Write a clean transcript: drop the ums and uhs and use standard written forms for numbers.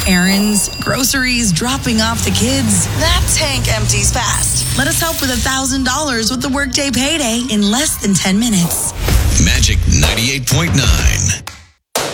Errands, groceries, dropping off the kids. That tank empties fast. Let us help with $1,000 with the Workday Payday in less than 10 minutes. Magic 98.9.